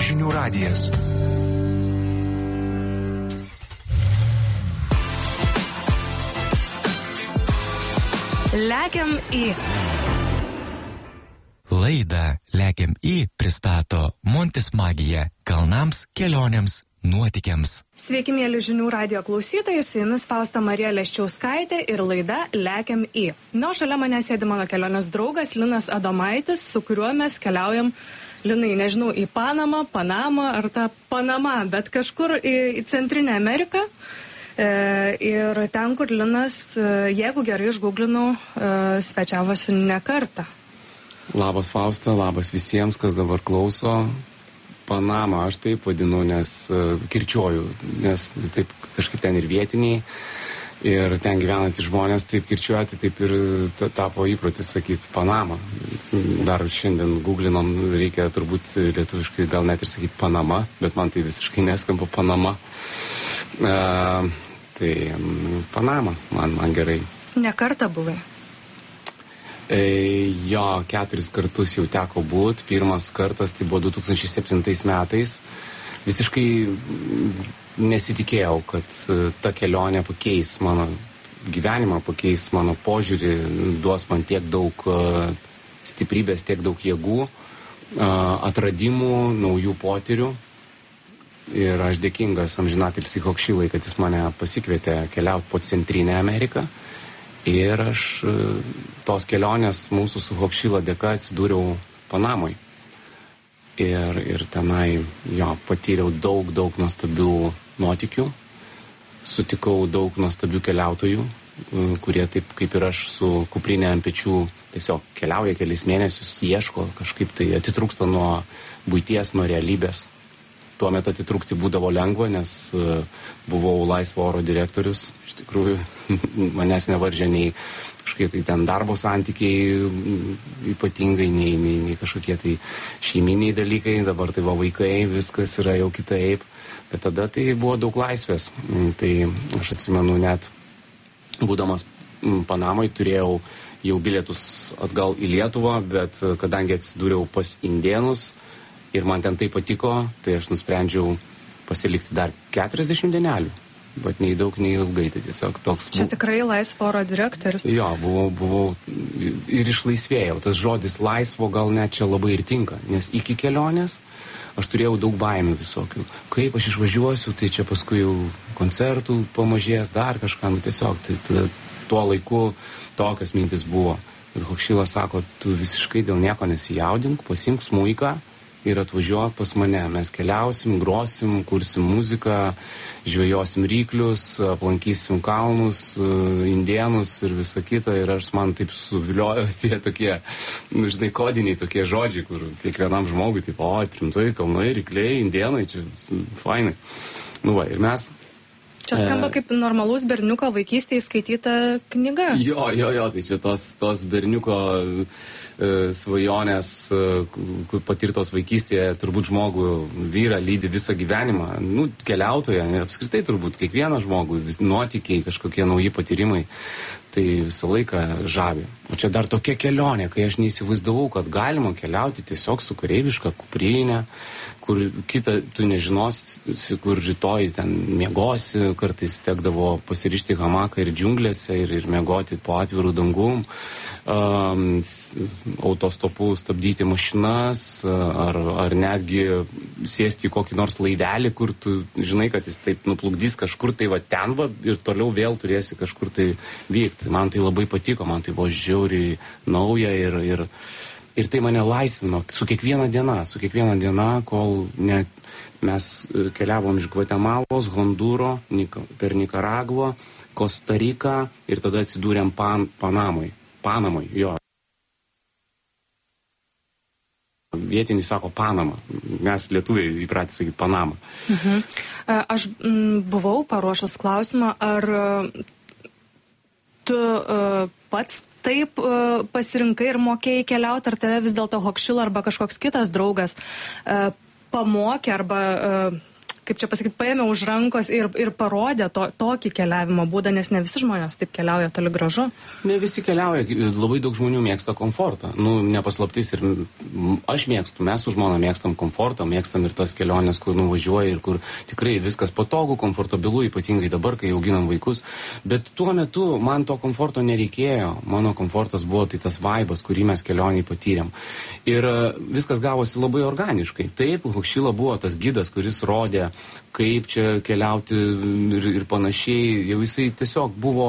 Žinių radijas. Lekiam į. Laidą Lekiam į pristato Montis Magija kalnams, kelionėms, nuotykiams. Sveiki, mėly Žinių radijo klausytojai, su jumis Fausta Marija Leščiauskaitė ir laida Lekiam į. Šalia mane sėdi mano kelionės draugas Linas Adomaitis, su kuriuo mes keliaujam, Linai, nežinau, į Panamą ar tą Panamą, bet kažkur į Centrinę Ameriką. Ir ten, kur Linas, jeigu gerai išgooglinau, svečiavosi ne kartą. Labas Fausta, labas visiems, kas dabar klauso. Panamą aš taip vadinu, nes kirčiuoju, nes taip kažkaip ten ir vietiniai, ir ten gyvenantys žmonės taip kirčiuoti, taip ir tapo įprotis sakyti Panamą. Dar šiandien googlinom, reikia turbūt lietuviškai gal net ir sakyti Panama, bet man tai visiškai neskamba Panama. Tai Panama, man gerai. Ne kartą buvai? Jo, 4 kartus jau teko būt. Pirmas kartas tai buvo 2007 metais. Visiškai nesitikėjau, kad ta kelionė pakeis mano gyvenimą, pakeis mano požiūrį, duos man tiek daug stiprybės, tiek daug jėgų, atradimų, naujų potyrių. Ir aš dėkingas amžinatilsį Hokšilai, kad jis mane pasikvietė keliauti po Centrinę Ameriką. Ir aš tos kelionės mūsų su Hokšila dėka atsidūriau Panamoj. Ir tenai patyriau daug nuostabių nuotykių. Sutikau daug nuostabių keliautojų, kurie taip kaip ir aš su kuprinė ant pečių tiesiog keliauja kelis mėnesius, ieško, kažkaip tai atitrūksta nuo buities, nuo realybės. Tuo metu atitrūkti būdavo lengva, nes buvau laisvo oro direktorius. Iš tikrųjų, manęs nevaržė nei kažkokie tai ten darbo santykiai ypatingai, nei kažkokie tai šeiminiai dalykai. Dabar tai va vaikai, viskas yra jau kitaip. Bet tada tai buvo daug laisvės. Tai aš atsimenu, net būdamas Panamai turėjau jau bilietus atgal į Lietuvą, bet kadangi atsidūriau pas indėnus, ir man ten tai patiko, tai aš nusprendžiau pasilikti dar 40 dienelių. Bet nei daug, nei ilgai, tai tiesiog toks... Čia tikrai laisvo oro direktorius. Jo, buvau ir išlaisvėjau. Tas žodis laisvo gal net čia labai ir tinka, nes iki kelionės aš turėjau daug baimių visokių. Kaip aš išvažiuosiu, tai čia paskui jau koncertų pamažės, dar kažką, tiesiog. Tai tuo laiku tokios mintis buvo. Bet Hokšilas sako, tu visiškai dėl nieko nesijaudink, pasiimk smuiką ir atvažiuok pas mane. Mes keliausim, grosim, kursim muziką, žvejosim ryklius, aplankysim kalnus, indėnus ir visą kitą. Ir man taip suviliojo tie tokie, žinai, kodiniai tokie žodžiai, kur kiekvienam žmogui taip, trimtai, kalnai, rykliai, indėnai, čia fainai. Ir mes... Čia skamba kaip normalus berniuko vaikystėje skaityta knyga. Jo, tai čia tos berniuko svajonės, patirtos vaikystėje, turbūt žmogų vyrą lydi visą gyvenimą. Keliautoją, apskritai turbūt kiekvieną žmogų, nuotykiai, kažkokie nauji patyrimai, tai visą laiką žavi. O čia dar tokia kelionė, kai aš neįsivaizdavau, kad galima keliauti tiesiog su kareiviška kuprinė, kur kitą tu nežinosi, kur rytoj ten miegosi, kartais tekdavo pasirišti hamaką ir džiunglėse ir miegoti po atvirų dangum, autostopu stabdyti mašinas, ar netgi sėsti į kokį nors laivelį, kur tu žinai, kad jis taip nuplukdys kažkur tai ten ir toliau vėl turėsi kažkur tai vykti. Man tai labai patiko, man tai buvo žiauriai nauja ir tai mane laisvino su kiekviena diena, kol mes keliavom iš Gvatemalos, Hondūro, per Nikaragvą, Kostariką ir tada atsidūrėm Panamai, jo. Vietiniai sako Panama, mes lietuviai įpratę sakyti Panama. Aš buvau paruošus klausimą, ar tu pats taip pasirinkai ir mokėjai keliauti, ar tave vis dėlto Hokšila arba kažkoks kitas draugas pamokė arba kaip čia pasakyti, paėmė už rankos ir parodė tokį keliavimo būdą, nes ne visi žmonės taip keliauja toli gražu. Ne visi keliauja, labai daug žmonių mėgsta komfortą. Nepaslaptis ir aš mėgstu, mes su žmona mėgstam komfortą, mėgstam ir tas keliones, kur nuvažiuoja ir kur tikrai viskas patogu, komfortabilu, ypatingai dabar, kai auginam vaikus. Bet tuo metu man to komforto nereikėjo. Mano komfortas buvo tai tas vaibas, kurį mes kelioniai patyrėm. Ir viskas gavosi labai organiškai. Taip, Hokšila buvo tas gidas, kuris rodė, kaip čia keliauti ir panašiai. Jau jisai tiesiog buvo,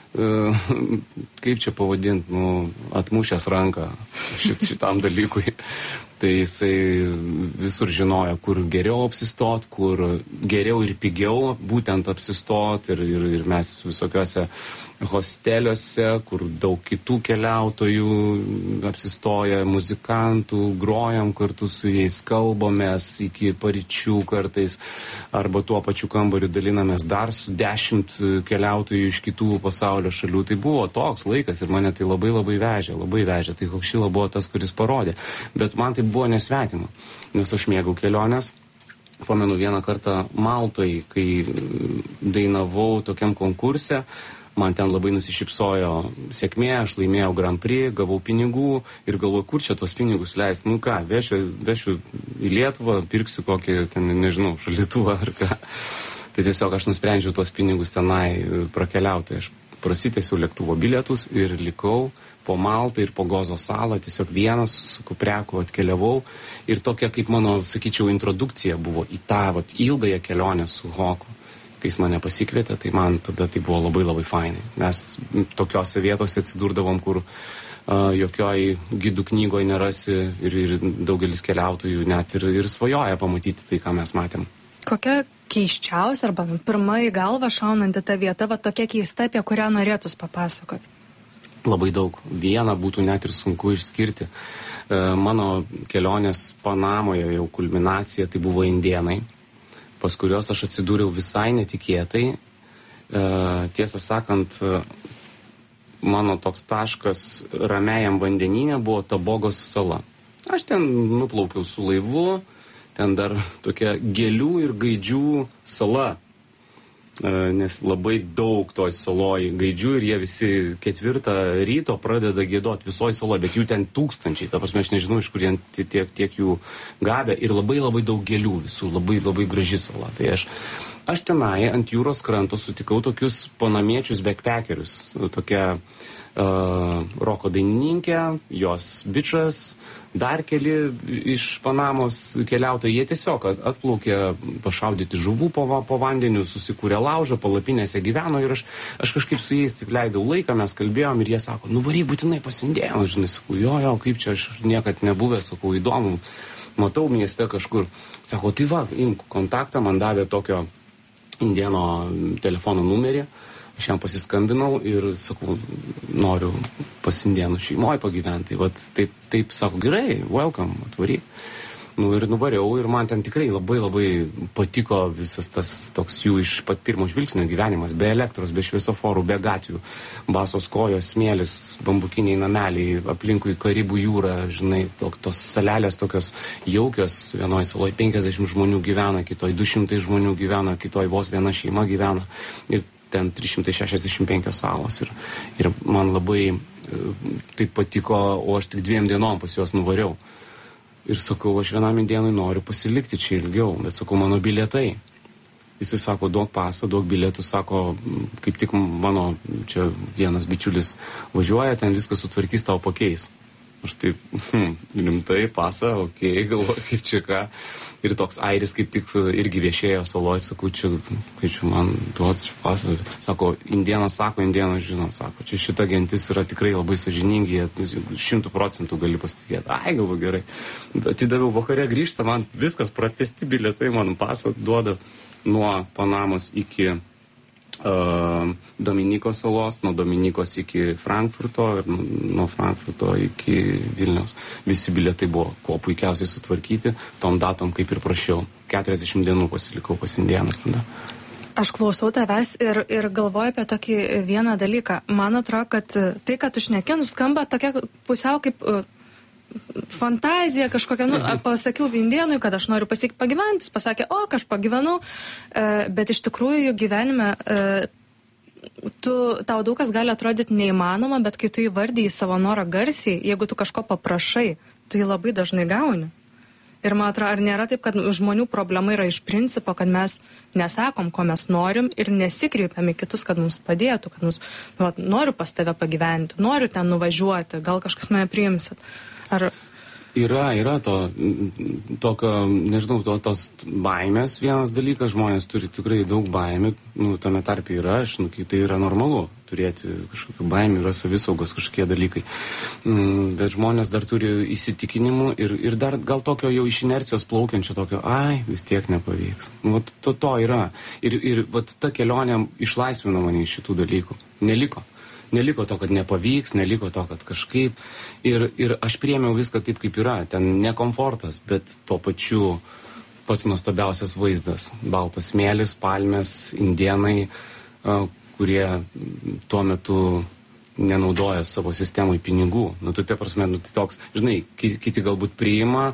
kaip čia pavadinti, atmušęs ranką šitam dalykui. Tai jisai visur žinojo, kur geriau apsistot, kur geriau ir pigiau būtent apsistot. Ir mes visokiuose hosteliuose, kur daug kitų keliautojų apsistoja, muzikantų, grojam kartu su jais, kalbamės iki paryčių kartais, arba tuo pačiu kambariu dalinamės dar su 10 keliautojų iš kitų pasaulio šalių. Tai buvo toks laikas ir mane tai labai vežė. Tai Hokšila buvo tas, kuris parodė. Bet man tai buvo nesvetima, nes aš mėgau keliones. Pamenu vieną kartą Maltoj, kai dainavau tokiam konkurse, man ten labai nusišypsojo sėkmė, aš laimėjau Grand Prix, gavau pinigų ir galvoju, kur čia tos pinigus leisti. Vešiu į Lietuvą, pirksiu kokį, ten, nežinau, šaldytuvą ar ką. Tai tiesiog aš nusprendžiau tuos pinigus tenai prakeliauti. Aš prasitęsiau lėktuvo bilietus ir likau po Maltą ir po Gozo salą, tiesiog vienas su kupreku atkeliavau. Ir tokia, kaip mano, sakyčiau, introdukcija buvo į tą ilgąją kelionę su Hoku. Kai jis mane pasikvietė, tai man tada tai buvo labai fainai. Mes tokiose vietose atsidurdavom, kur jokioj gidų knygoje nerasi ir daugelis keliautojų net ir svajoja pamatyti tai, ką mes matėm. Kokia keisčiausia arba pirma į galvą šaunanti ta vieta, tokia keista, apie kurią norėtus papasakoti? Labai daug. Vieną būtų net ir sunku išskirti. Mano kelionės Panamoje jau kulminacija tai buvo indėnai, pas kurios aš atsidūriau visai netikėtai. Tiesą sakant, mano toks taškas ramiajam vandenyne buvo Tabogos sala. Aš ten nuplaukiau su laivu, ten dar tokia gėlių ir gaidžių sala, nes labai daug toj saloj gaidžių ir jie visi 4 ryto pradeda giedoti visoj saloj, bet jų ten tūkstančiai, ta prasme, aš nežinau, iš kur jie tiek jų gavę ir labai daug gėlių visų, labai graži sala. Tai aš tenai ant jūros kranto sutikau tokius panamiečius backpackerius, tokia roko dainininkė, jos bičas, dar keli iš Panamos keliautojai, jie tiesiog atplaukė pašaudyti žuvų po vandeniu, susikūrė laužą, palapinėse gyveno ir aš kažkaip su jais taip leidau laiką, mes kalbėjom ir jie sako, varyk būtinai pasindėjau, žinai, sakau, jo, kaip čia aš niekad nebuvęs, sakau, įdomu, matau mieste kažkur, sako, tai va, imk kontaktą, man davė tokio indieno telefono numerį, aš jam pasiskambinau ir sakau, noriu pas indėnų šeimoje pagyventi. Vat taip sako, gerai, welcome, atvaryk. Ir nuvariau ir man ten tikrai labai patiko visas tas toks jų iš pat pirmo žvilgsnio gyvenimas, be elektros, be šviesoforų, be gatvių, basos kojos, smėlis, bambukiniai nameliai, aplinkui Karibų jūrą, žinai, tos salelės tokios jaukios, vienoj saloj 50 žmonių gyvena, kitoj 200 žmonių gyvena, kitoj vos viena šeima gyvena. Ir ten 365 salos ir man labai taip patiko, o aš tik 2 dienom pas juos nuvariau. Ir sakau, aš vienam indienui noriu pasilikti čia ilgiau, bet sakau, mano bilietai. Jisai sako, duok pasą, duok bilietų, sako, kaip tik mano čia vienas bičiulis važiuoja, ten viską sutvarkys, tau pakeis. Aš taip, rimtai, pasą, okei, galvoju, kaip čia ką. Ir toks airis kaip tik irgi viešėjo saloj, sakau, čia man duot pasą. Sako, indėnas žino, sako, čia šita gentis yra tikrai labai sąžiningi, 100% gali pasitikėti. Ai, galvoju, gerai. Atidaviau vakare grįžta, man viskas pratesti bilietai, man pasą duoda nuo Panamos iki Dominikos salos, nuo Dominikos iki Frankfurto ir nuo Frankfurto iki Vilniaus. Visi bilietai buvo kuo puikiausiai sutvarkyti, tom datom kaip ir prašiau. 40 dienų pasilikau pas indėnus tada. Aš klausau tavęs ir galvoju apie tokį vieną dalyką. Man atrodo, kad tai, kad tu šneki, skamba tokia pusiau kaip fantazija kažkokia, pasakiau indėnui, kad aš noriu pagyventi, jis pasakė, aš pagyvenau, bet iš tikrųjų gyvenime tau daug kas gali atrodyti neįmanoma, bet kai tu įvardyji savo norą garsiai, jeigu tu kažko paprašai, tai labai dažnai gauni. Ir man atrodo, ar nėra taip, kad žmonių problema yra iš principo, kad mes nesakom, ko mes norim ir nesikreipiam į kitus, kad mums padėtų, kad mums, noriu pas tave pagyventi, noriu ten nuvažiuoti, gal kažkas mane priimsit. Ar... Yra tokio, nežinau, tos baimės vienas dalykas, žmonės turi tikrai daug baimių, tame tarpe yra aš, tai yra normalu turėti kažkokių baimių, yra savisaugos kažkokie dalykai, bet žmonės dar turi įsitikinimų ir dar gal tokio jau iš inercijos plaukiančio tokio, vis tiek nepavyks. To yra. Ir ta kelionė išlaisvino mane iš šitų dalykų. Neliko to, kad nepavyks, neliko to, kad kažkaip. Ir aš priėmiau viską taip, kaip yra. Ten ne komfortas, bet tuo pačiu pats nuostabiausias vaizdas. Baltas smėlis, palmės, indėnai, kurie tuo metu nenaudoja savo sistemai pinigų. Tai prasme, tai toks, žinai, kiti galbūt priima,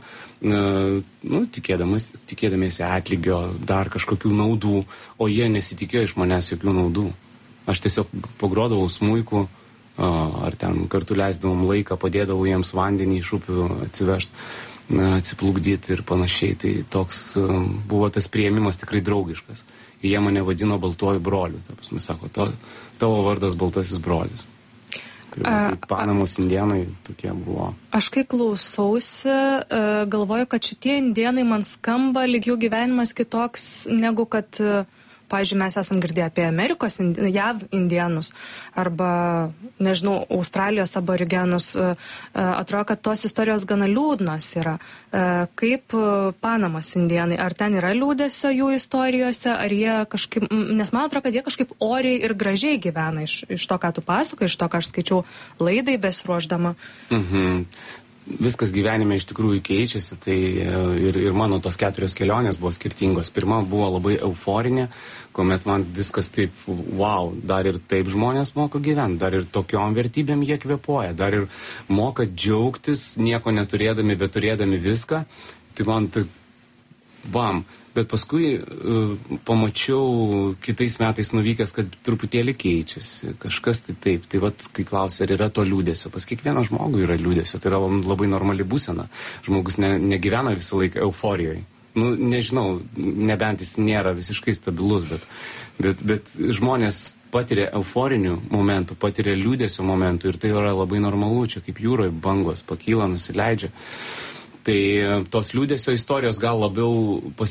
tikėdamiesi atlygio, dar kažkokių naudų, o jie nesitikėjo iš manęs jokių naudų. Aš tiesiog pagrodavau smuiku, ar ten kartu leisdavom laiką, padėdavau jiems vandenį iš upių atsivežti, atsiplukdyti ir panašiai. Tai toks buvo tas priėmimas tikrai draugiškas. Ir jie mane vadino baltuoju broliu. Tai sako, tavo vardas baltasis brolis. Tai Panamos indėnai tokie buvo. Aš kai klausausi, galvoju, kad šitie indėnai man skamba lyg jų gyvenimas kitoks negu kad... Pavyzdžiui, mes esam girdėję apie Amerikos, JAV indėnus arba, nežinau, Australijos aborigenus. Atrodo, kad tos istorijos gana liūdnos yra. Kaip Panamos indėnai? Ar ten yra liūdesio jų istorijose? Ar jie kažkaip... Nes man atrodo, kad jie kažkaip oriai ir gražiai gyvena iš to, ką tu pasakoji, iš to, ką aš skaičiau laidai besiruošdama. Viskas gyvenime iš tikrųjų keičiasi, tai ir mano tos 4 kelionės buvo skirtingos. Pirma buvo labai euforinė, kuomet man viskas taip, wow, dar ir taip žmonės moka gyventi, dar ir tokiom vertybėm jie kvėpuoja, dar ir moka džiaugtis, nieko neturėdami, bet turėdami viską. Tai man tai, bam. Bet paskui pamačiau kitais metais nuvykęs, kad truputėlį keičiasi. Kažkas tai taip. Tai kai klausia, ar yra to liūdesio. Pas kiekvieną žmogų yra liūdesio. Tai yra labai normali būsena. Žmogus negyvena visą laiką euforijoje. Nežinau, nebent jis nėra visiškai stabilus, bet žmonės patiria euforinių momentų, patiria liūdesio momentų ir tai yra labai normalu. Čia kaip jūroje bangos pakyla, nusileidžia. Tai tos liūdesio istorijos gal labiau pas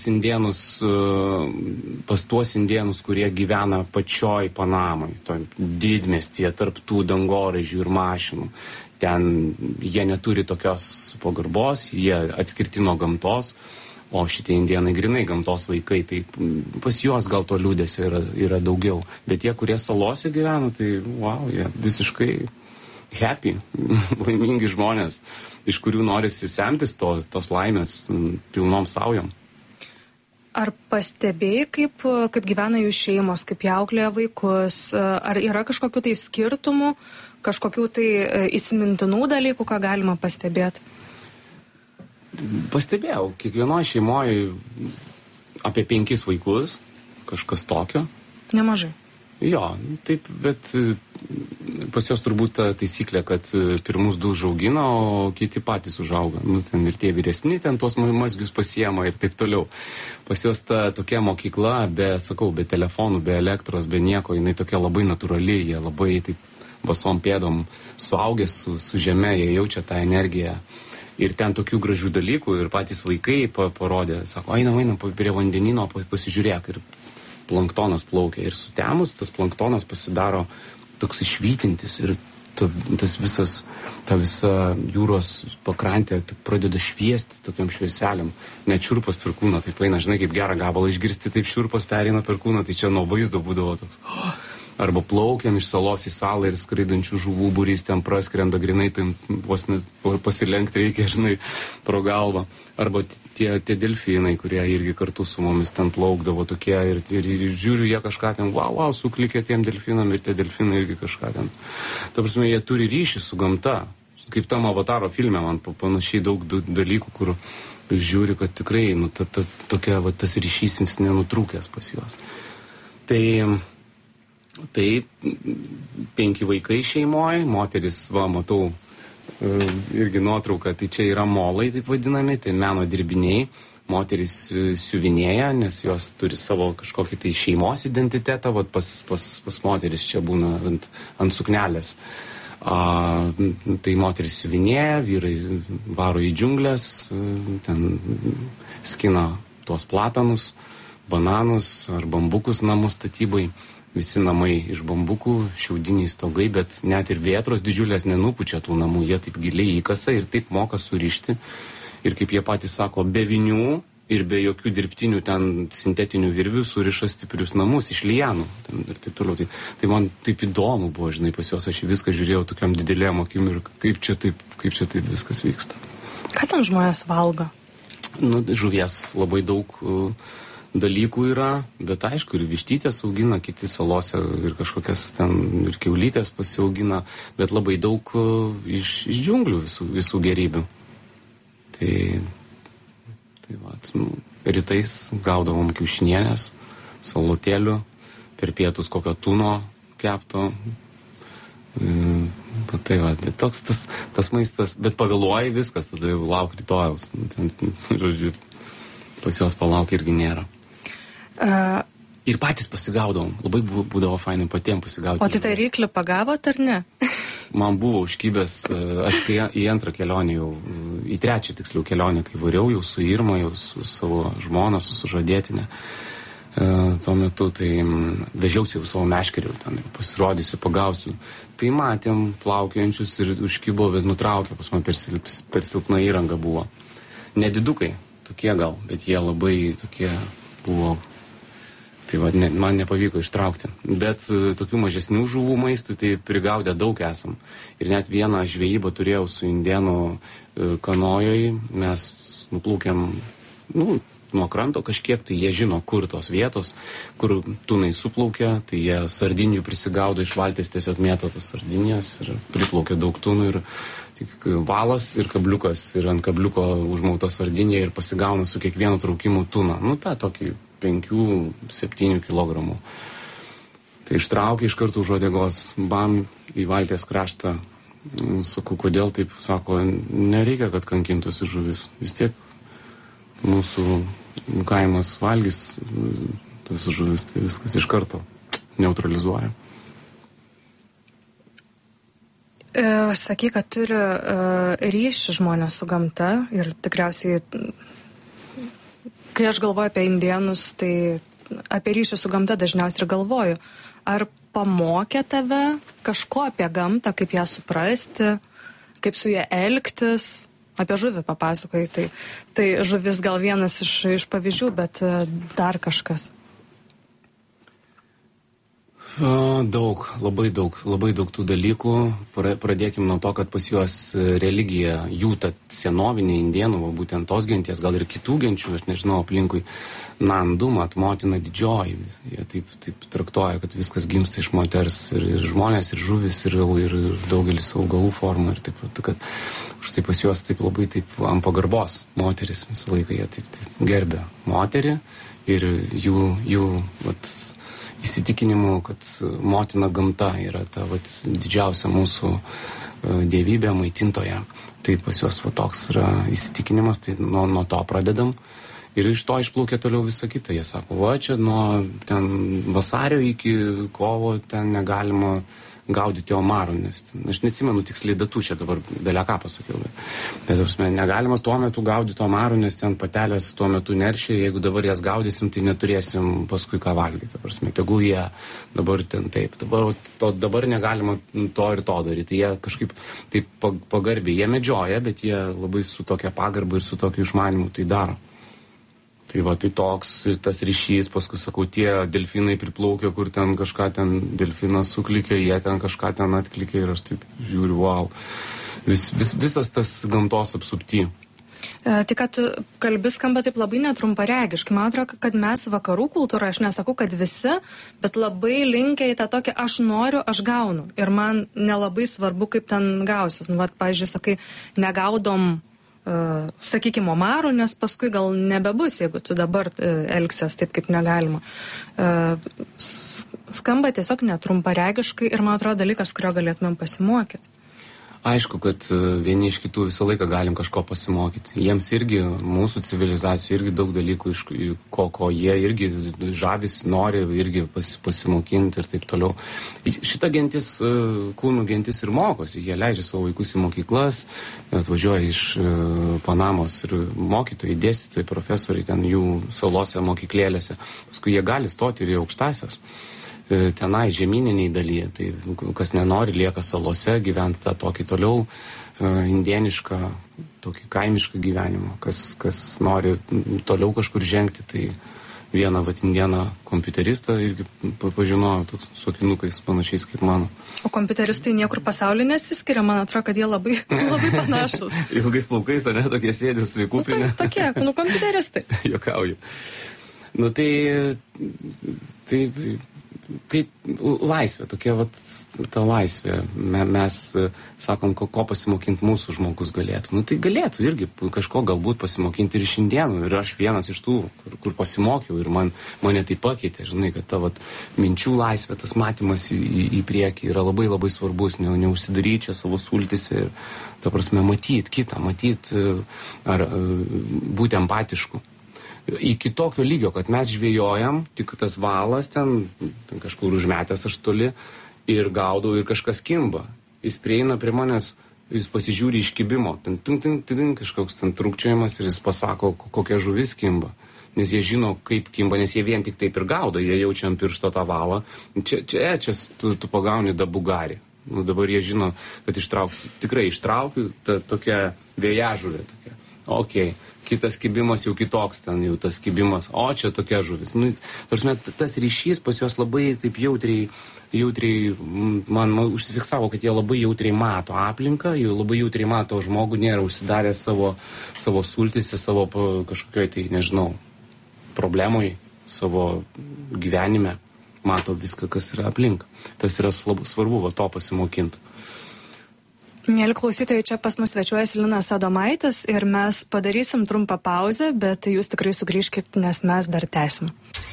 tuos indėnus, kurie gyvena pačioj Panamoj, didmiestyje, tarp tų dangoraižių ir mašinų. Ten jie neturi tokios pagarbos, jie atskirti nuo gamtos, o šitie indėnai grinai gamtos vaikai, tai pas juos gal to liūdesio yra daugiau. Bet tie, kurie salose gyvena, tai wow, jie visiškai happy, laimingi žmonės, iš kurių norisi semtis tos laimės pilnom saujom. Ar pastebėjai, kaip gyvena jų šeimos, kaip jie auklėja vaikus, ar yra kažkokių tai skirtumų, kažkokių tai įsimintinų dalykų, ką galima pastebėti? Pastebėjau, kiekvienoje šeimoje apie 5 vaikus, kažkas tokio. Nemažai. Jo, taip, bet pas jos turbūt ta taisyklė, kad pirmus 2 užaugina, o kiti patys užauga. Ten ir tie vyresni, ten tuos mazgius pasiema ir taip toliau. Pas jos ta tokia mokykla, be telefonų, be elektros, be nieko, jinai tokia labai natūrali, jie labai taip basom pėdom suaugę su žeme, jie jaučia tą energiją. Ir ten tokių gražių dalykų ir patys vaikai parodė, sako, einam prie vandenino, pasižiūrėk. Ir planktonas plaukia ir sutemus, tas planktonas pasidaro toks išvytintis ir ta visa jūros pakrantė pradeda šviesti tokiam švieseliam. Net šiurpas per kūną, taip eina, žinai, kaip gerą gabalą išgirsti, taip šiurpas pereina per kūną, tai čia nuo vaizdo būdavo toks. Arba plaukiam iš salos į salą ir skraidančių žuvų būrys ten praskrenda grinai, tai vos net pasilenkti reikia, žinai, pro galvą. Arba tie delfinai, kurie irgi kartu su mumis ten plaukdavo tokie ir žiūriu, jie kažką ten, wow, suklikė tiem delfinam ir tie delfinai irgi kažką ten. Ta prasme, jie turi ryšį su gamta. kaip tam Avataro filme, man panašiai daug dalykų, kur žiūri, kad tikrai, tokia, va, tas ryšys jis nenutrūkęs pas juos. Tai 5 vaikai šeimoje, moteris, va, matau, irgi nuotrauką, tai čia yra molai, taip vadinami, tai meno dirbiniai. Moteris siuvinėja, nes jos turi savo kažkokį tai šeimos identitetą, vat pas moteris čia būna ant suknelės. Tai moteris siuvinėja, vyrai varo į džiunglės, ten skina tuos platanus, bananus ar bambukus namų statybai. Visi namai iš bambukų, šiaudiniai stogai, bet net ir vėtros didžiulės nenupučia tų namų, jie taip giliai įkasa ir taip moka surišti. Ir kaip jie patys sako, be vinių ir be jokių dirbtinių ten sintetinių virvių suriša stiprius namus iš lianų ir taip toliau. Tai man taip įdomu buvo, žinai, pas juos aš viską žiūrėjau tokiam didelėm akim ir kaip čia taip viskas vyksta. Ką ten žmonės valgo? Žuvies labai daug dalykų yra, bet aišku, ir vištytės augina, kiti salose ir kažkokias ten ir kiaulytės pasiaugina, bet labai daug iš džiunglių visų gerybių. Tai va, rytais gaudavom kiaušinienės, salotėlių, per pietus kokio tuno kepto. Tai va, bet toks tas maistas, bet pavėluoji viskas, tada jau lauk rytojaus. Žodžiu, pas juos palauk irgi nėra. Ir patys pasigaudavom, labai būdavo fainai patiem pasigauti. O tai ryklį pagavot ar ne? Man buvo užkybęs, aš kai į antrą kelionę jau, į trečią tiksliau kelionę, kai variau jau su Irma, jau su savo žmona, su sužadėtinė. Tuo metu tai vežiausi jau savo meškerių, ten pasirodysiu, pagausiu. Tai matėm plaukiojančius ir užkybo, bet nutraukė, pas man per silpna įranga buvo. Nedidukai, tokie gal, bet jie labai tokie buvo. Tai va, man nepavyko ištraukti. Bet tokių mažesnių žuvų maistų tai prigaudę daug esam. Ir net vieną žvejybą turėjau su indėnų kanojoj. Mes nuplaukėm nuo kranto kažkiek, tai jie žino, kur tos vietos, kur tunai suplaukia, tai jie sardinių prisigaudo iš valties, tiesiog mėto tas sardinės ir priplaukia daug tunų ir tik valas ir kabliukas ir ant kabliuko užmauta sardinė ir pasigauna su kiekvienu traukimu tuną. Ta tokį 5-7 kilogramų. Tai ištraukė iš karto už uodegos, bam, į valties kraštą. Sakau, kodėl taip? Sako, nereikia, kad kankintųsi žuvis. Vis tiek mūsų kaimas valgys tas žuvis, tai viskas iš karto neutralizuoja. Sakai, kad turi ryšį žmonės su gamta ir tikriausiai kai aš galvoju apie indėnus, tai apie ryšį su gamta dažniausiai ir galvoju. Ar pamokė tave kažko apie gamtą, kaip ją suprasti, kaip su ją elgtis? Apie žuvį papasakoji. Tai žuvis gal vienas iš pavyzdžių, bet dar kažkas. Daug, labai daug tų dalykų. Pradėkim nuo to, kad pas juos religija, jų ta senovinė indėnų, būtent tos genties, gal ir kitų genčių, aš nežinau, aplinkui Nandumat, motina didžioji. Jie taip traktuoja, kad viskas gimsta iš moters ir žmonės, ir žuvis, ir daugelis augalų formų. Ir taip, kad štai pas juos taip labai taip ant pagarbos moteris visą laiką jie taip gerbė moterį ir jų įsitikinimu, kad motina gamta yra ta didžiausia mūsų dievybė, maitintoja. Tai pas juos toks yra įsitikinimas, tai nuo to pradedam. Ir iš to išplaukia toliau visą kitą. Jie sako, čia nuo ten vasario iki kovo ten negalima gaudyti omarų, nes aš neatsimenu tiksliai datų, čia dabar beleką pasakiau. Bet negalima tuo metu gaudyti omarų, nes ten patelės tuo metu neršia, jeigu dabar jas gaudysim, tai neturėsim paskui ką valgyti. Tegul jie dabar ten taip, dabar negalima to ir to daryti. Jie kažkaip taip pagarbiai, jie medžioja, bet jie labai su tokia pagarba ir su tokiu išmanimu tai daro. Tai toks tas ryšys, paskui sakau, tie delfinai priplaukia, kur ten kažką ten delfinas suklikė, jie ten kažką ten atklikė ir aš taip žiūriu, wow. Visas tas gamtos apsupty. Tik, kad tu kalbi skamba taip labai netrumparegiškai. Man atrodo, kad mes vakarų kultūra, aš nesakau, kad visi, bet labai linkia į tą tokį aš noriu, aš gaunu. Ir man nelabai svarbu, kaip ten gausis. Nu, pavyzdžiui, sakai, negaudom, sakykime, omarų, nes paskui gal nebebus, jeigu tu dabar elgsies taip, kaip negalima. Skamba tiesiog netrumparegiškai ir man atrodo dalykas, kurio galėtumėm pasimokyti. Aišku, kad vieni iš kitų visą laiką galim kažko pasimokyti. Jiems irgi, mūsų civilizacijų, irgi daug dalykų, ko jie irgi žavis nori irgi pasimokinti ir taip toliau. Šita gentis, kūnų gentis ir mokosi. Jie leidžia savo vaikus į mokyklas, atvažiuoja iš Panamos ir mokytojai, dėstytojai, profesoriai ten jų salose, mokyklėlėse. Paskui jie gali stoti ir į aukštasias. Tenai žemyniniai dalyje, tai kas nenori, lieka salose, gyventi tą tokį toliau indienišką, tokį kaimišką gyvenimą, kas nori toliau kažkur žengti, tai vieną indieną kompiuteristą irgi pažinojau, toks su akinukais panašiais kaip mano. O kompiuteristai niekur pasaulyje nesiskiria, man atrodo, kad jie labai panašus. Ilgais plaukais, ar ne, tokie sėdės su kuprinė. Tokie, kompiuteristai. Juokauju. Tai kaip laisvė, tokia ta laisvė. Mes sakom, ko pasimokinti mūsų žmogus galėtų. Tai galėtų irgi kažko galbūt pasimokinti ir iš indienų. Ir aš vienas iš tų, kur pasimokiau ir mane tai pakeitė. Žinai, kad ta minčių laisvė, tas matymas į priekį yra labai labai svarbus. Neužsidaryti čia savo sultise ir, ta prasme, matyti kitą, ar būti empatišku. Iki tokio lygio, kad mes žvejojam, tik tas valas ten kažkur užmetęs aš toli ir gaudau ir kažkas kimba. Jis prieina prie manęs, jis pasižiūri iš kibimo, ten kažkoks ten trūkčiojimas ir jis pasako, kokia žuvis kimba. Nes jie žino, kaip kimba, nes jie vien tik taip ir gaudo, jie jaučia ant piršto tą valą. Čia tu pagauni dabugarį. Dabar jie žino, kad tikrai ištraukiu, tokia vėjažuvė tokia. Okei. Kitas kibimas jau kitoks, ten jau tas kibimas, o čia tokia žuvis. Tas ryšys pas juos labai taip jautriai man užsifiksavo, kad jie labai jautriai mato aplinką, jie labai jautriai mato žmogų, nėra užsidarę savo sultise, savo kažkokioj tai, nežinau, problemoj, savo gyvenime, mato viską, kas yra aplink. Tas yra svarbu, to pasimokinti. Mėly klausytojai, čia pas mus svečiuojasi Linas Adomaitis ir mes padarysim trumpą pauzę, bet jūs tikrai sugrįžkit, nes mes dar tęsim.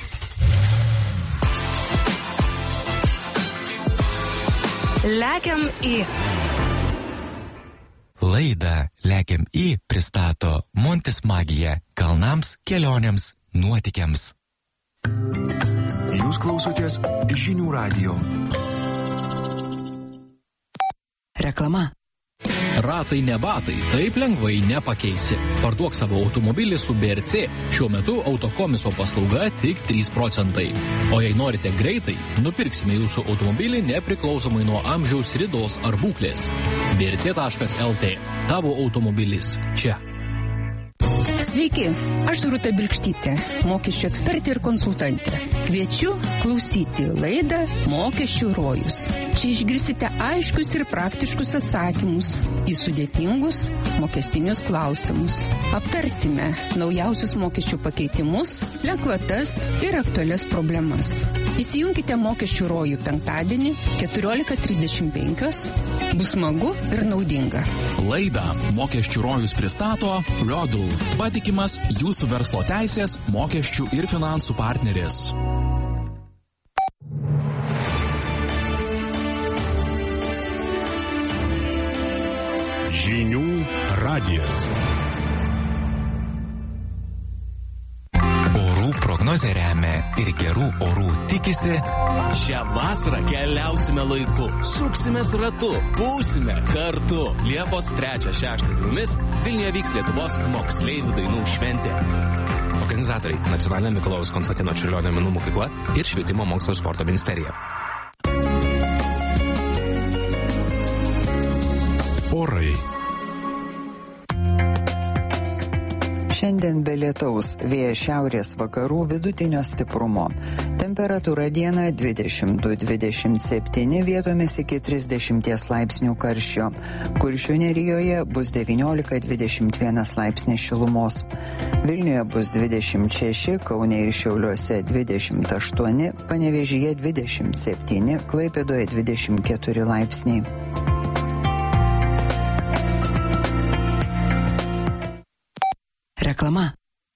Lekiam į. Laidą Lekiam į pristato Montis Magija kalnams, kelionėms, nuotykiams. Jūs klausotės Žinių radijo. Reklama. Ratai ne batai, taip lengvai nepakeisi. Parduok savo automobilį su BRC. Šiuo metu autokomiso paslauga tik 3%. O jei norite greitai, nupirksime jūsų automobilį nepriklausomai nuo amžiaus, ridos ar būklės. brc.lt. Tavo automobilis čia. Sveiki, aš Rūta Bilkštytė, mokesčių ekspertė ir konsultantė. Kviečiu klausyti laidą Mokesčių rojus. Čia išgirsite aiškius ir praktiškus atsakymus į sudėtingus mokestinius klausimus. Aptarsime naujausius mokesčių pakeitimus, lengvatas ir aktualias problemas. Įsijunkite Mokesčių rojų penktadienį 14:35. Bus smagu ir naudinga. Laidą Mokesčių rojus pristato Rodul, patikimas jūsų verslo teisės, mokesčių ir finansų partneris. Žinių radijas. Orų prognozę remia ir gerų orų tikisi. Šią vasarą keliausime laiku, suksimės ratu, būsime kartu. Liepos 3-6 dienomis Vilniuje vyks Lietuvos moksleivių dainų šventė. Organizatoriai – Nacionalinė Mikalojaus Konstantino Čiurlionio menų mokykla ir Švietimo mokslo ir sporto ministerija. Orai. Šiandien be lietaus, vėjas šiaurės vakarų vidutinio stiprumo. Temperatūra dieną 22-27, vietomis iki 30 laipsnių karščio. Kuršių nerijoje bus 19-21 laipsnis šilumos. Vilniuje bus 26, Kaune ir Šiauliuose 28, Panevėžyje 27, Klaipėdoje 24 laipsniai. Reklama.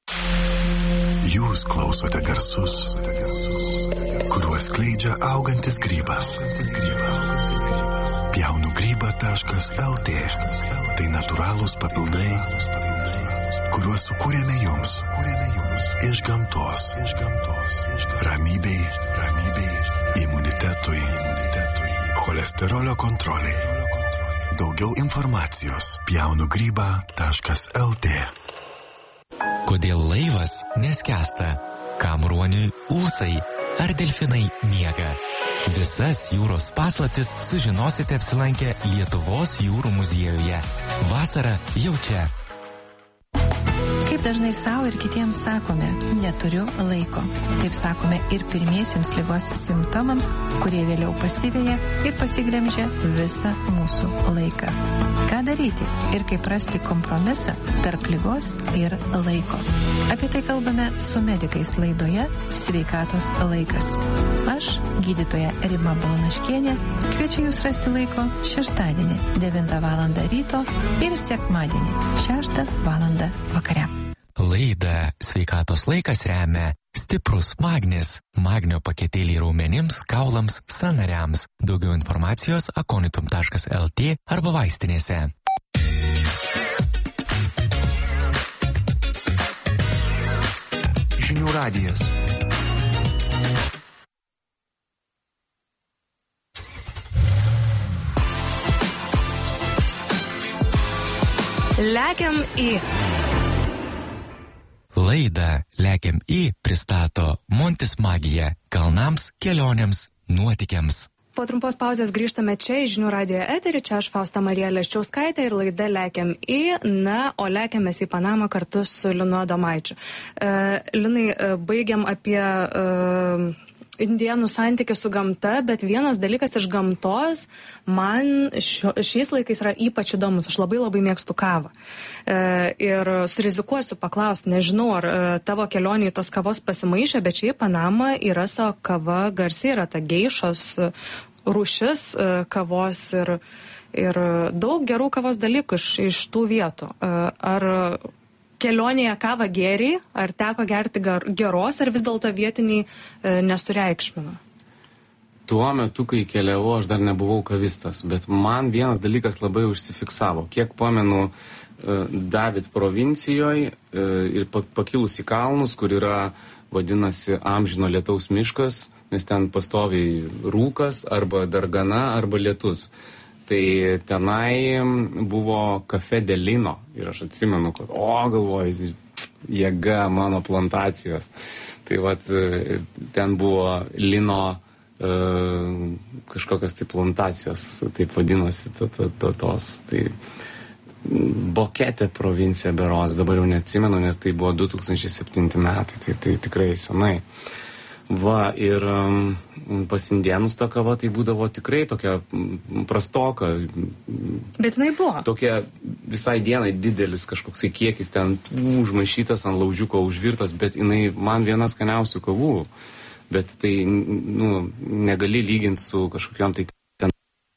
Jūs klausote garsus, kuriuos skleidžia augantis grybas. Pjaunugryba.lt. Tai natūralūs papildai, kuriuos sukūrėme jums iš gamtos. Ramybei, imunitetui, cholesterolio kontroliai. Daugiau informacijos pjaunugryba.lt. Kodėl laivas neskęsta? Kam ruoniui ūsai? Ar delfinai miega? Visas jūros paslaptis sužinosite apsilankę Lietuvos jūrų muziejuje. Vasara jau čia. Kaip dažnai savo ir kitiems sakome, neturiu laiko. Taip sakome ir pirmiesiems ligos simptomams, kurie vėliau pasiveja ir pasiglemžia visą mūsų laiką. Ką daryti ir kaip rasti kompromisą tarp ligos ir laiko? Apie tai kalbame su medikais laidoje Sveikatos laikas. Aš, gydytoja Rima Balanaškienė, kviečiu jūs rasti laiko šeštadienį 9 val. Ryto ir sekmadienį 6 val. Vakare. Laidą Sveikatos laikas remia Stiprus Magnis. Magnio paketėliai raumenims, kaulams, sąnariams. Daugiau informacijos akonitum.lt arba vaistinėse. Žinių radijas. Lekiam į. Laidą Lekiam į pristato Montis Magija kalnams, kelionėms, nuotykiams. Po trumpos pauzės grįžtame čia į Žinių radijo eterį. Čia aš Fausta Marija Leščiauskaitė ir laida Lekiam į. Na, o lekiamės į Panamą kartu su Linu Adomaičiu. Linai, baigiam apie indėnų santykį su gamta, bet vienas dalykas iš gamtos man šiais laikais yra ypač įdomus. Aš labai mėgstu kavą. Ir surizikuosiu paklausti, nežinau, ar tavo kelionė į tos kavos pasimaišė, bet čia į Panamą yra savo kava garsiai, yra ta geišos rūšis kavos ir daug gerų kavos dalykų iš tų vietų. Ar kelionėje kavą gėriai, ar teko gerti geros, ar vis dėlto vietiniai nesureikšmino? Tuo metu, kai keliavau, aš dar nebuvau kavistas, bet man vienas dalykas labai užsifiksavo. Kiek pamenu, David provincijoje ir pakilus į kalnus, kur yra, vadinasi, amžino lietaus miškas, nes ten pastoviai rūkas, arba dargana, arba lietus. Tai tenai buvo Cafe de Lino ir aš atsimenu, kad, galvoju, jėga mano plantacijos. Tai vat, ten buvo Lino kažkokios tai plantacijos, taip vadinosi tos. Tai Bokete provincija beros, dabar jau neatsimenu, nes tai buvo 2007 metai, tai tikrai senai. Va, ir pas indėnus ta kava tai būdavo tikrai tokia prastoka. Bet jinai buvo. Tokia visai dienai didelis kažkoksai kiekis ten užmaišytas ant laužiuko užvirtas, bet jinai man viena skaniausių kavų. Bet tai, negali lyginti su kažkokiom tai ten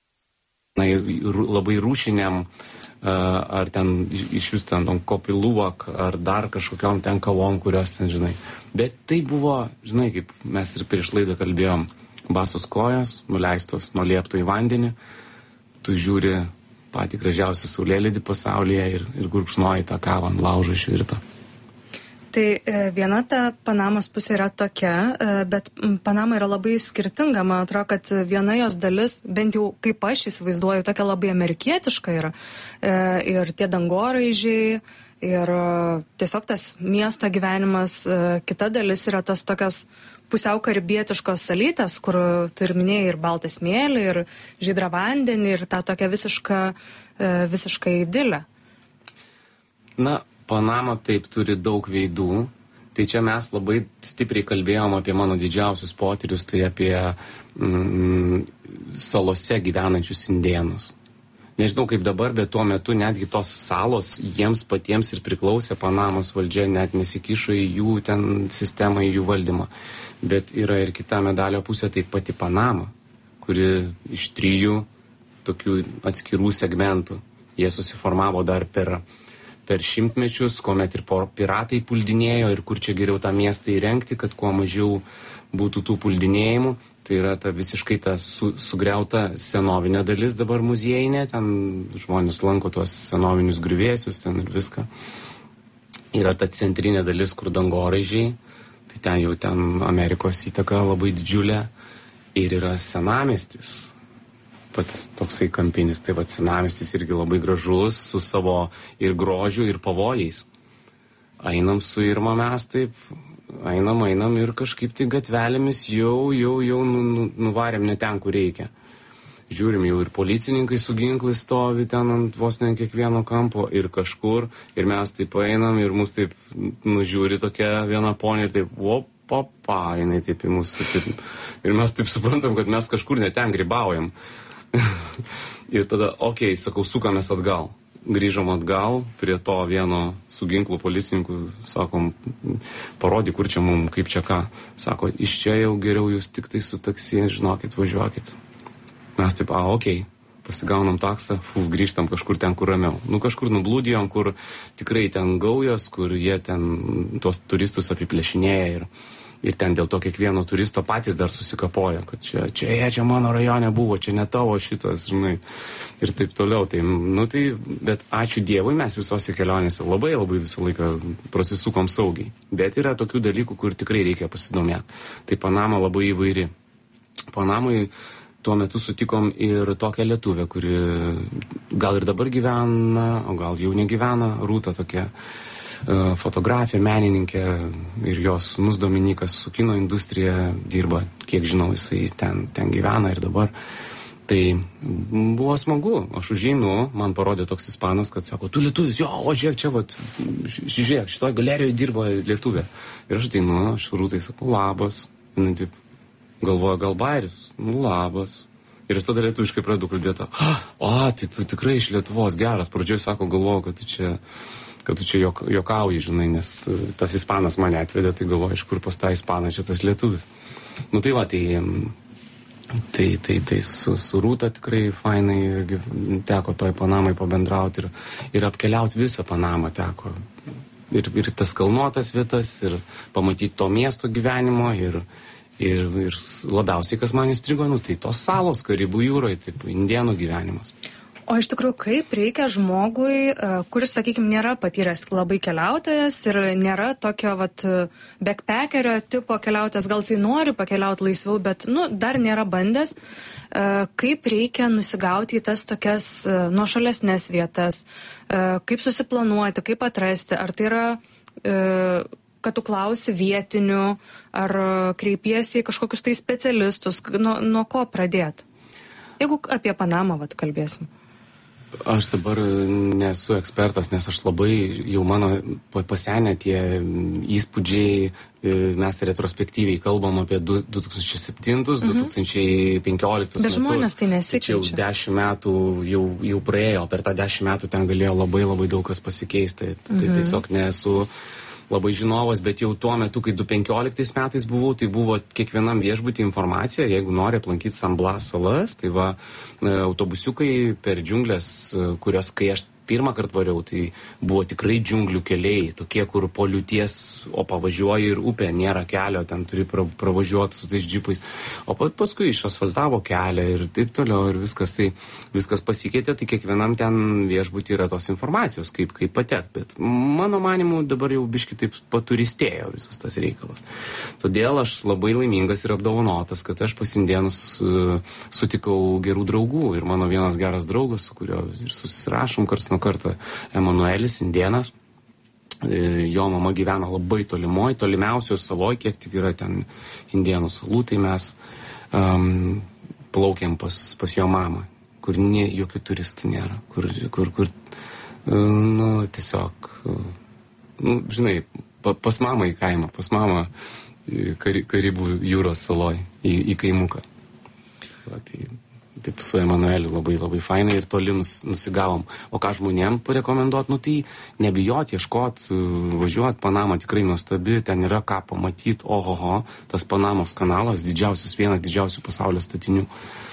labai rūšiniam ar ten iš vis ten kopiluvak, ar dar kažkokiom ten kavom, kurios ten, žinai. Bet tai buvo, žinai, kaip mes ir prieš laidą kalbėjom, basos kojos, nuleistos nuo liepto į vandenį, tu žiūri patį gražiausią saulėlydį pasaulyje ir gurkšnoji tą kavą ant laužo išvirtą. Tai viena ta Panamos pusė yra tokia, bet Panama yra labai skirtinga. Man atrodo, kad viena jos dalis, bent jau kaip aš įsivaizduoju, tokia labai amerikietiška yra. Ir tie dangoraižiai, ir tiesiog tas miesto gyvenimas. Kita dalis yra tas tokios pusiau karibietiškos salytės, kur tu ir minėjai ir baltą smėlį, ir žydrą vandenį, ir tą tokią visišką idilę. Na, Panama taip turi daug veidų. Tai čia mes labai stipriai kalbėjom apie mano didžiausius potyrius, tai apie salose gyvenančius indėnus. Nežinau kaip dabar, bet tuo metu netgi tos salos jiems patiems ir priklausė, Panamos valdžia net nesikišo į jų ten sistemą, į jų valdymą. Bet yra ir kita medalio pusė, tai pati Panama, kuri iš 3 tokių atskirų segmentų. Jie susiformavo dar per šimtmečius, kuomet ir piratai puldinėjo ir kur čia geriau tą miestą įrengti, kad kuo mažiau būtų tų puldinėjimų. Tai yra ta visiškai ta sugriauta senovinė dalis dabar muziejinė, ten žmonės lanko tuos senovinius griuvėsius ten ir viską. Yra ta centrinė dalis, kur dangoraižiai, tai ten jau ten Amerikos įtaka labai didžiulė. Ir yra senamiestis, pats toksai kampinis, tai va senamiestis irgi labai gražus, su savo ir grožiu, ir pavojais. Einam su Irma mes taip, einam ir kažkaip tai gatvelėmis jau nuvarėm ne ten, kur reikia. Žiūrim, jau ir policininkai su ginklais stovi ten ant vos ne kiekvieno kampo ir kažkur, ir mes taip einam ir mus taip nužiūri tokia viena ponė ir taip, papa, jinai taip į mūsų, taip, ir mes taip suprantam, kad mes kažkur ne ten grybaujam. Ir tada, sakau, sukamės atgal. Grįžom atgal prie to vieno su ginklu policininku, sakom, parodyk, kur čia mum, kaip čia ką. Sako, iš čia jau geriau jūs tik tai su taksi, žinokit, važiuokit. Mes taip, pasigaunam taksą, grįžtam kažkur ten, kur ramiau. Kažkur nublūdijom, kur tikrai ten gaujos, kur jie ten tos turistus apiplėšinėja ir ten dėl to kiekvieno turisto patys dar susikapoja, kad čia mano rajone buvo, čia ne tavo šitas, žinai, ir taip toliau. Tai, bet ačiū Dievui, mes visose kelionėse labai visą laiką prasisukom saugiai. Bet yra tokių dalykų, kur tikrai reikia pasidomėti. Tai Panama labai įvairi. Panamai tuo metu sutikom ir tokią lietuvę, kuri gal ir dabar gyvena, o gal jau negyvena, Rūta tokia fotografė, menininkė, ir jos sūnus Dominikas su kino industrija dirba, kiek žinau, jisai ten gyvena ir dabar. Tai buvo smagu, aš užeinu, man parodė toks ispanas, kad sako, tu lietuvis, o žiūrėk čia, žiūrėk, šitoj galerijoje dirba lietuvė. Ir aš ateinu, aš Rūtai sakau, labas, jinai taip galvoja, gal bairis, labas. Ir aš tada lietuviškai pradedu kalbėti, tai tu tikrai iš Lietuvos geras, pradžioj sako, galvoju, kad tu čia jokauji, žinai, nes tas ispanas mane atvedė, tai galvoju, iš kur pas tą ispaną čia tas lietuvis. Tai va, tai su Rūta tikrai fainai teko toj Panamai pabendrauti ir apkeliauti visą Panamą teko. Ir tas kalnuotas vietas, ir pamatyti to miesto gyvenimo, ir labiausiai, kas man įstrigo, tai tos salos Karibų jūroje, taip, indėnų gyvenimas. O iš tikrųjų, kaip reikia žmogui, kuris, sakykime, nėra patyręs labai keliautojas ir nėra tokio backpackerio tipo keliautojas, gal jisai nori pakeliauti laisviau, bet dar nėra bandęs, kaip reikia nusigauti į tas tokias nuošalesnės vietas, kaip susiplanuoti, kaip atrasti, ar tai yra, kad tu klausi vietinių, ar kreipiesi į kažkokius tai specialistus, nuo ko pradėti? Jeigu apie Panamą kalbėsim. Aš dabar nesu ekspertas, nes aš labai, jau mano pasenę tie įspūdžiai, mes retrospektyviai kalbam apie 2007-2015 metus. Bet žmonės tai nesikeičia. Tačiau 10 metų jau praėjo, per tą 10 metų ten galėjo labai daug kas pasikeisti. Tai tiesiog nesu labai žinovas, bet jau tuo metu, kai 2015 metais buvau, tai buvo kiekvienam viešbutį informacija, jeigu nori aplankyti San Blas salas, tai autobusiukai per džiunglės, kurios, kai aš pirmą kartą variau, tai buvo tikrai džiunglių keliai, tokie, kur po liūties, o pavažiuoji ir upė, nėra kelio, ten turi pravažiuoti su tais džipais, o paskui išasfaltavo kelią ir taip toliau, ir viskas pasikeitė, tai kiekvienam ten viešbutį yra tos informacijos, kaip patekti, bet mano manimu dabar jau biški taip paturistėjo visas tas reikalas. Todėl aš labai laimingas ir apdovanotas, kad aš pas indėnus sutikau gerų draugų, ir mano vienas geras draugas, su kurio ir susirašom karts nuo karto, Emanuelis, indėnas. Jo mama gyvena labai tolimiausios saloj, kiek tik yra ten indėnų salų, tai mes plaukėm pas jo mamą, kur jokių turistų nėra, kur tiesiog žinai, pas mamą į kaimą, pas mamą Karibų jūros saloj, į kaimuką. Va, taip su Emanueliu labai labai fainai ir toli nusigavom. O ką žmonėm parekomenduot, tai nebijot, ieškot, važiuot. Panama tikrai nuostabi, ten yra ką pamatyti, ohoho, tas Panamos kanalas, vienas didžiausių pasaulio statinių,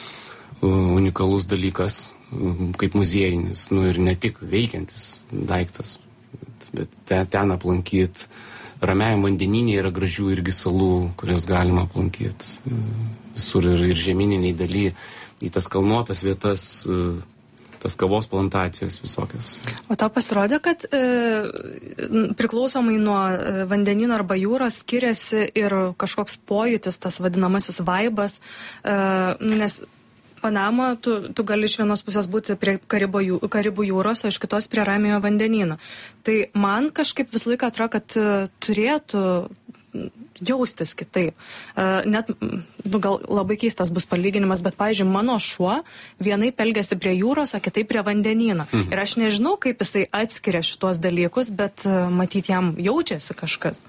unikalus dalykas, kaip muziejinis, ir ne tik veikiantis daiktas, bet ten aplankyti. Ramiajam vandenyne yra gražių irgi salų, kurias galima aplankyti. Visur ir žemyniniai daly, į tas kalnuotas vietas, tas kavos plantacijos visokias. O tau pasirodė, kad priklausomai nuo vandenyno arba jūros skiriasi ir kažkoks pojūtis, tas vadinamasis vaibas, nes Panama, tu gali iš vienos pusės būti prie Karibų jūros, o iš kitos prie Ramiojo vandenyno. Tai man kažkaip visą laiką atrodo, kad turėtų jaustis kitaip. Net, gal labai keistas bus palyginimas, bet, pavyzdžiui, mano šuo vienaip elgiasi prie jūros, o kitaip prie vandenyno. Ir aš nežinau, kaip jisai atskiria šitos dalykus, bet matyt, jam jaučiasi kažkas.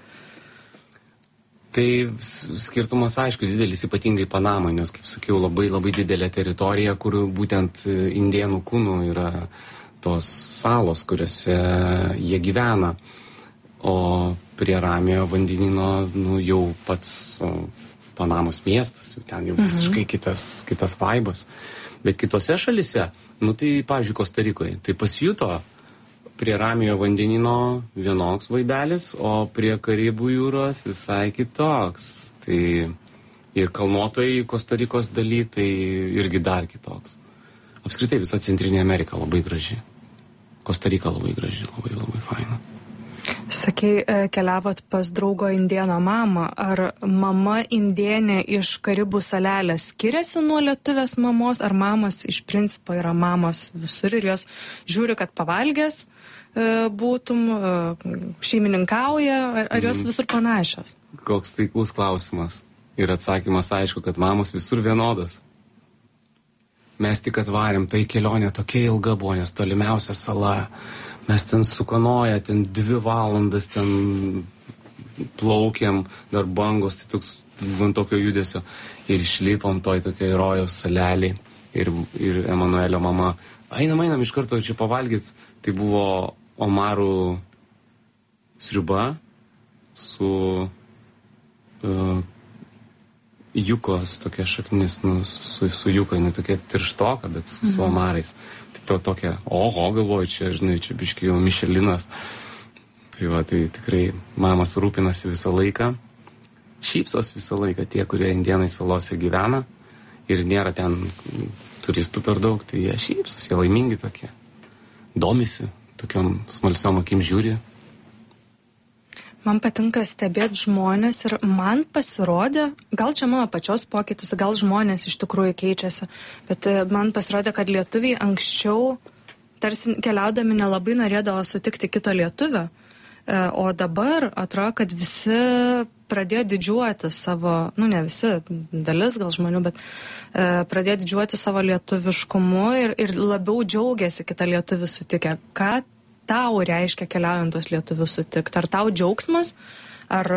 Tai skirtumas, aišku, didelis, ypatingai Panamai, nes, kaip sakiau, labai labai didelė teritorija, kur būtent indėnų kūnų yra tos salos, kuriuose jie gyvena. O prie Ramiojo vandenyno, jau pats Panamos miestas, ten jau visiškai kitas vaibas. Bet kitose šalise, tai, pavyzdžiui, Kostarikoje, tai pasijuto prie Ramiojo vandenyno vienoks vaibelis, o prie Karibų jūros visai kitoks. Tai ir kalnuotojai Kostarikos daly, tai irgi dar kitoks. Apskritai visa Centrinė Amerika labai graži. Kostarika labai graži, labai labai faina. Sakei, keliavot pas draugo indėno mamą. Ar mama indėnė iš Karibų salelės skiriasi nuo lietuvės mamos, ar mamos iš principo yra mamos visur ir jos žiūri, kad pavalgęs būtum, šeimininkauja, ar jos visur panašios? Koks taiklus klausimas. Ir atsakymas aišku, kad mamos visur vienodas. Mes tik atvarėm, tai kelionė tokia ilga buvo, nes tolimiausia sala. Mes ten sukanoja, ten 2 valandas ten plaukėm, dar bangos, tai toks tokio judesio. Ir išlipom toj tokioj rojaus salelį. Ir Emanuelio mama, einam iš karto čia pavalgyt. Tai buvo omarų sriuba su jukos tokia šaknis, su juka, tokia tirštoka, bet su omarais. Tai tokia, galvoju, čia biški jau Mišelinas. Tai va, tai tikrai mamas rūpinasi visą laiką, šypsos visą laiką tie, kurie indėnai salose gyvena ir nėra ten turistų per daug, tai jie šypsos, jie laimingi tokie. Domisi, tokiom smalsiom akim žiūri. Man patinka stebėti žmonės ir man pasirodė, gal čia mano pačios pokytis, gal žmonės iš tikrųjų keičiasi, bet man pasirodė, kad lietuviai anksčiau, tarsi keliaudami nelabai norėdavo sutikti kito lietuvio, o dabar atrodo, kad visi pradėjo didžiuoti savo, ne visi, dalis gal žmonių, bet pradėjo didžiuoti savo lietuviškumu ir labiau džiaugiasi kitą lietuvį sutikę. Ką tau reiškia keliaujant tos lietuvius sutikti? Ar tau džiaugsmas? Ar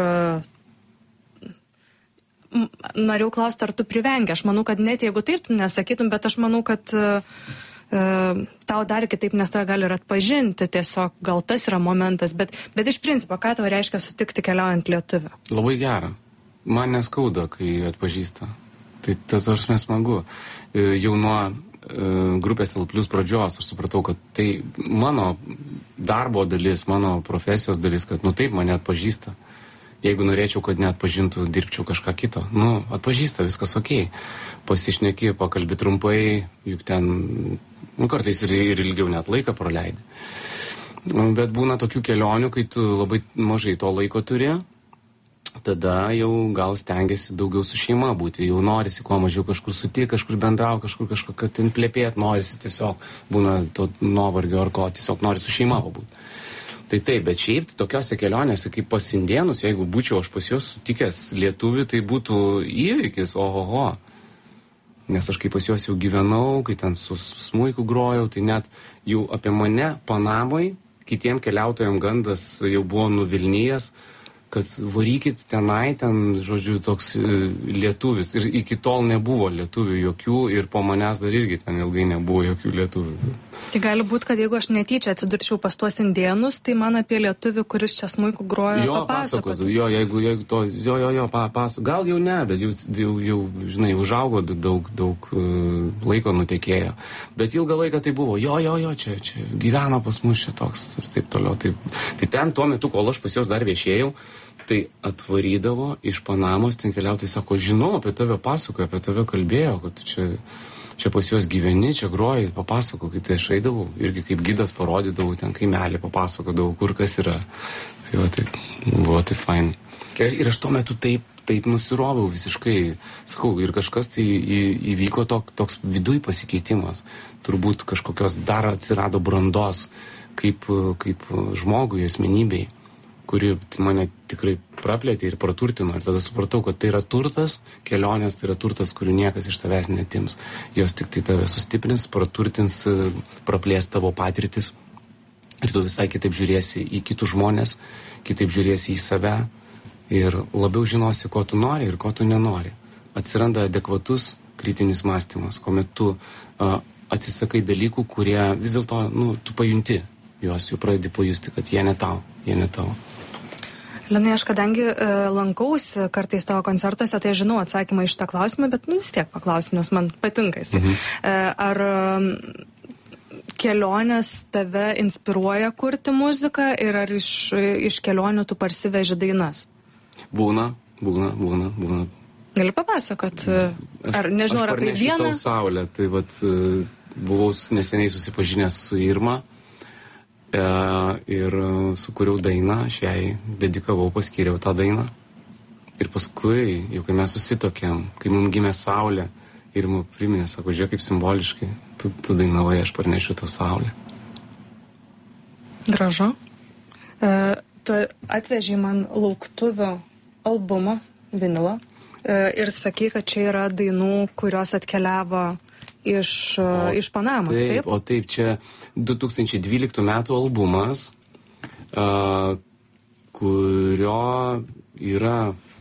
norėjau klausti, ar tu privengi? Aš manau, kad net jeigu taip tu nesakytum, bet aš manau, kad tau dar kitaip, nes tave gali ir atpažinti, tiesiog gal tas yra momentas, bet iš principo, ką tau reiškia sutikti keliaujant lietuvį? Labai gera. Man neskauda, kai atpažįsta. Tai tarsi smagu. Jau nuo grupės L+ pradžios aš supratau, kad tai mano darbo dalis, mano profesijos dalis, kad taip mane atpažįsta. Jeigu norėčiau, kad neatpažintų, dirbčiau kažką kito. Atpažįsta, viskas okei. Pasišneki, pakalbi trumpai, juk ten kartais ir ilgiau net laiką praleidi. Bet būna tokių kelionių, kai tu labai mažai to laiko turi, tada jau gal stengiasi daugiau su šeima būti, jau norisi kuo mažiau kažkur sutikti, kažkur bendrauti, kažką ten plėpėti, norisi tiesiog, būna to nuovargio ar ko, tiesiog nori su šeima pabūti. Tai taip, bet šiaip tokiose kelionėse kaip pas indėnus, jeigu būčiau aš pas juos sutikęs lietuvių, tai būtų įvykis, ohoho. Nes aš kaip pas juos jau gyvenau, kai ten su smuiku grojau, tai net jau apie mane Panamoj kitiem keliautojam gandas jau buvo nuvilnijęs, kad varykit tenai, ten, žodžiu, toks lietuvis. Ir iki tol nebuvo lietuvių jokių ir po manęs dar irgi ten ilgai nebuvo jokių lietuvių. Tai gali būti, kad jeigu aš netyčia atsidurčiau pas tuos indėnus, tai man apie lietuvį, kuris čia smuiku groja, papasakotų. Jo, jeigu to, gal jau ne, bet jau žinai, užaugo daug laiko nutekėjo. Bet ilgą laiką tai buvo, jo, čia gyvena pas mus čia toks ir taip toliau. Tai ten tuo metu, kol aš pas juos dar viešėjau, tai atvarydavo iš Panamos, ten keliautojai sako, žinau, apie tave pasakojo, apie tave kalbėjo, kad čia pas juos gyveni, čia groji, papasako, kaip tai aš eidavau, irgi kaip gidas parodydavau, ten kaimelį papasakodavau, kur kas yra. Tai va, tai buvo tai fainai. Ir aš tuo metu taip nusiroviau visiškai, sakau, ir kažkas tai įvyko toks viduj pasikeitimas. Turbūt kažkokios dar atsirado brandos, kaip žmogui, asmenybei, kuri mane tikrai praplėtė ir praturtino. Ir tada supratau, kad tai yra turtas, kelionės tai yra turtas, kurių niekas iš tavęs netims. Jos tik tai tave sustiprins, praturtins, praplės tavo patirtis. Ir tu visai kitaip žiūrėsi į kitus žmonės, kitaip žiūrėsi į save ir labiau žinosi, ko tu nori ir ko tu nenori. Atsiranda adekvatus kritinis mąstymas, kuomet tu atsisakai dalykų, kurie vis dėlto, tu pajunti juos, jau pradedi pajusti, kad jie ne tavo. Linai, aš kadangi lankausi kartais tavo koncertuose, tai žinau atsakymą iš tą klausimą, bet vis tiek paklausiu, nes man patinka jis. Ar kelionės tave inspiruoja kurti muziką ir ar iš kelionių tu parsiveži dainas? Būna. Gali papasakot? Ar nežinau, ar apie vieną? Aš parnešiu tau saulę, tai buvau neseniai susipažinęs su Irma. Ir sukūriau dainą, aš jai dedikavau, paskyriau tą dainą. Ir paskui, jau kai mes susitokėm, kai mums gimė saulė, ir mums priminė, sako, žiūrėk, kaip simboliškai, tu dainavai, aš parnešiu tą saulę. Gražu. Tu atveži man Lauktuvio albumą, vinilą, ir sakai, kad čia yra dainų, kurios atkeliavo iš Panamos, taip? O taip, čia 2012 metų albumas, kurio yra,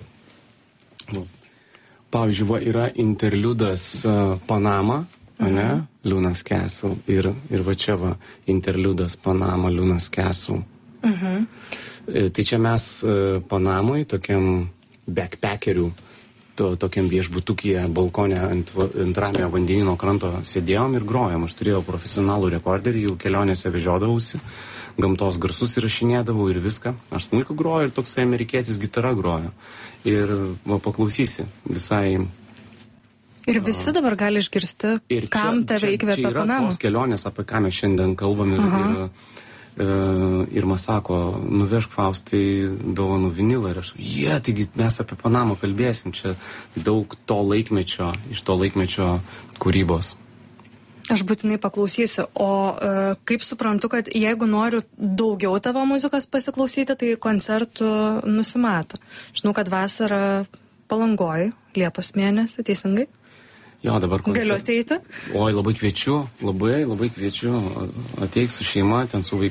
pavyzdžiui, yra interliudas Panama, ne? Luna's Castle. Ir va čia interliudas Panama, Luna's Castle. Tai čia mes Panamoj, tokiam backpackerių, tokiam viešbutukyje, balkone ant ramiojo vandenyno kranto sėdėjom ir grojom. Aš turėjau profesionalų rekorderį, jau kelionėse vežiodavausi, gamtos garsus įrašinėdavau ir viską. Aš smuiku groju ir toksai amerikietis gitara grojo. Ir paklausysi visai. Ir visi dabar gali išgirsti, kam tave įkvėpė Panama. Čia yra tos kelionės, apie ką mes šiandien kalbam ir man sako, nuvežk Faustai dovanų vinilą ir aš, taigi mes apie Panamą kalbėsim, čia daug iš to laikmečio kūrybos. Aš būtinai paklausysiu, o kaip suprantu, kad jeigu noriu daugiau tavo muzikos pasiklausyti, tai koncertų nusimato. Žinau, kad vasarą Palangoj, Liepos mėnesį, teisingai? Jo, dabar Galiu ateiti? Oi, labai kviečiu, labai kviečiu, ateik su šeima, ten su vaiku.